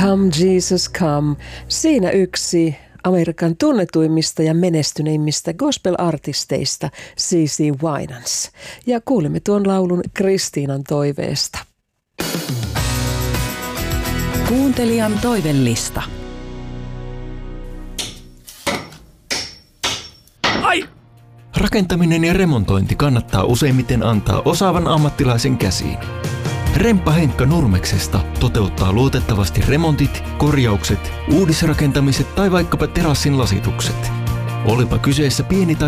Come Jesus Come. Siinä yksi Amerikan tunnetuimmista ja menestyneimmistä gospel-artisteista CeCe Winans. Ja kuulimme tuon laulun Kristiinan toiveesta. Kuuntelijan toivellista. Ai! Rakentaminen ja remontointi kannattaa useimmiten antaa osaavan ammattilaisen käsiin. Remppa Henkka Nurmeksesta toteuttaa luotettavasti remontit, korjaukset, uudisrakentamiset tai vaikkapa terassin lasitukset. Olipa kyseessä pieni tai